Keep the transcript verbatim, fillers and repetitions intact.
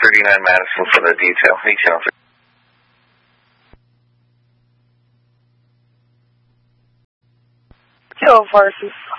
thirty-nine Madison for the detail. Detail. Hello, Farsi.